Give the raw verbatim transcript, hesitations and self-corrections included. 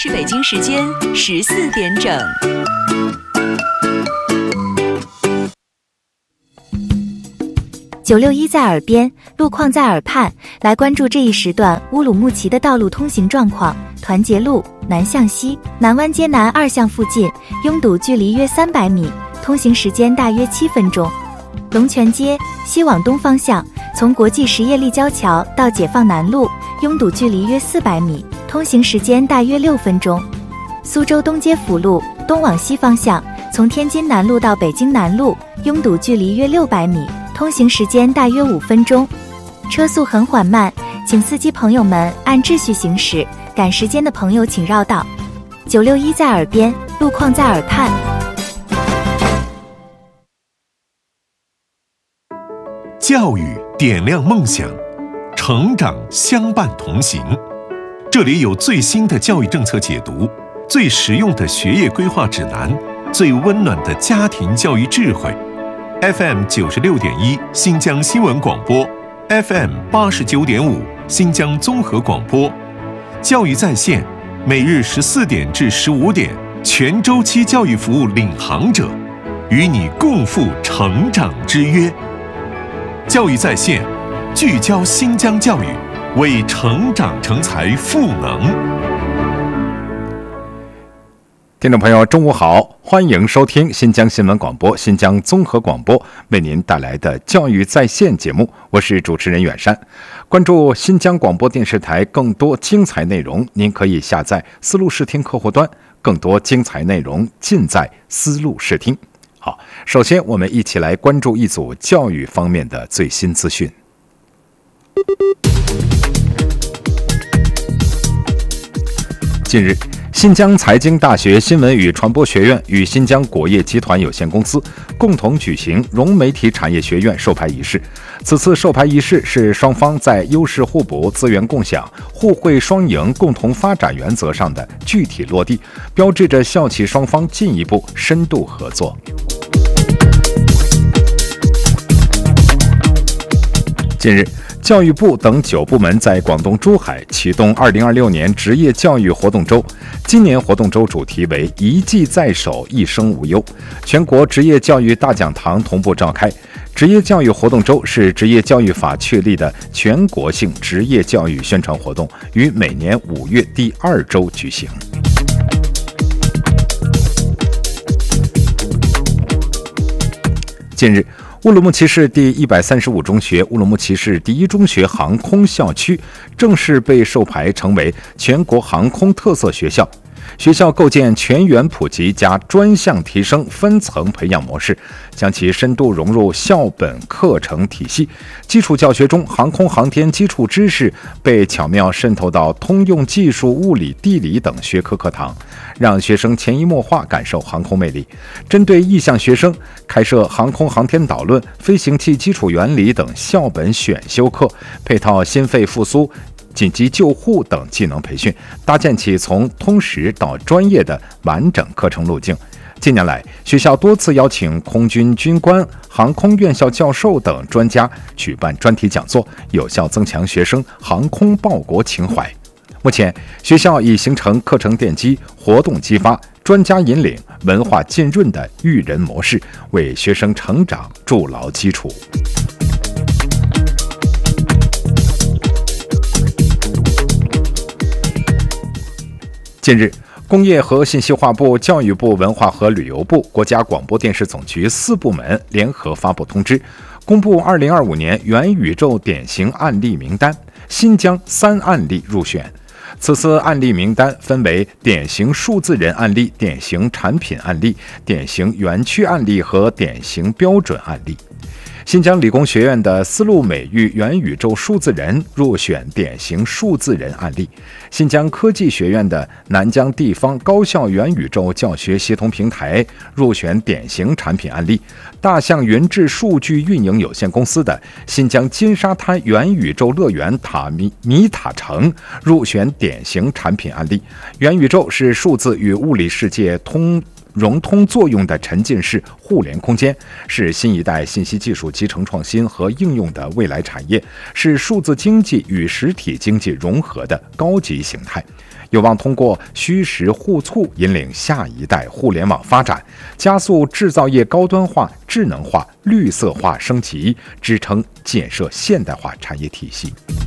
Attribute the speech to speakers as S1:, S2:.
S1: 是北京时间十四点整。
S2: 九六一在耳边，路况在耳畔，来关注这一时段乌鲁木齐的道路通行状况。团结路南向西，南湾街南二巷附近拥堵，距离约三百米，通行时间大约七分钟。龙泉街西往东方向，从国际实业立交桥到解放南路，拥堵距离约四百米，通行时间大约六分钟。苏州东街辅路东往西方向，从天津南路到北京南路，拥堵距离约六百米，通行时间大约五分钟。车速很缓慢，请司机朋友们按秩序行驶，赶时间的朋友请绕道。九六一在耳边，路况在耳畔。
S3: 教育点亮梦想，成长相伴同行。这里有最新的教育政策解读，最实用的学业规划指南，最温暖的家庭教育智慧。F M 九十六点一新疆新闻广播 ，F M 八十九点五新疆综合广播，教育在线，每日十四点至十五点，全周期教育服务领航者，与你共赴成长之约。教育在线，聚焦新疆教育，为成长成才赋能。
S4: 听众朋友，中午好，欢迎收听新疆新闻广播、新疆综合广播为您带来的教育在线节目，我是主持人远山。关注新疆广播电视台更多精彩内容，您可以下载思路视听客户端，更多精彩内容尽在思路视听。好，首先我们一起来关注一组教育方面的最新资讯。近日，新疆财经大学新闻与传播学院与新疆果业集团有限公司共同举行融媒体产业学院授牌仪式。此次授牌仪式是双方在优势互补、资源共享、互惠双赢、共同发展原则上的具体落地，标志着校企双方进一步深度合作。近日，教育部等九部门在广东珠海启动二零二六年职业教育活动周。今年活动周主题为“一技在手，一生无忧”。全国职业教育大讲堂同步召开。职业教育活动周是职业教育法确立的全国性职业教育宣传活动，于每年五月第二周举行。近日，乌鲁木齐市第一百三十五中学、乌鲁木齐市第一中学航空校区正式被授牌成为全国航空特色学校。学校构建全员普及加专项提升分层培养模式，将其深度融入校本课程体系。基础教学中，航空航天基础知识被巧妙渗透到通用技术、物理、地理等学科课堂，让学生潜移默化感受航空魅力。针对意向学生，开设航空航天导论、飞行器基础原理等校本选修课，配套心肺复苏、紧急救护等技能培训，搭建起从通识到专业的完整课程路径。近年来，学校多次邀请空军军官、航空院校教授等专家举办专题讲座，有效增强学生航空报国情怀。目前，学校已形成课程奠基、活动激发、专家引领、文化浸润的育人模式，为学生成长筑牢基础。近日，工业和信息化部、教育部、文化和旅游部、国家广播电视总局四部门联合发布通知，公布二零二五年元宇宙典型案例名单，新疆三案例入选。此次案例名单分为典型数字人案例、典型产品案例、典型园区案例和典型标准案例。新疆理工学院的丝路美育元宇宙数字人入选典型数字人案例，新疆科技学院的南疆地方高校元宇宙教学协同平台入选典型产品案例，大象云智数据运营有限公司的新疆金沙滩元宇宙乐园塔米米塔城入选典型产品案例。元宇宙是数字与物理世界通融通作用的沉浸式互联空间，是新一代信息技术集成创新和应用的未来产业，是数字经济与实体经济融合的高级形态。 有望通过虚实互促，引领下一代互联网发展，加速制造业高端化、智能化、绿色化升级，支撑建设现代化产业体系。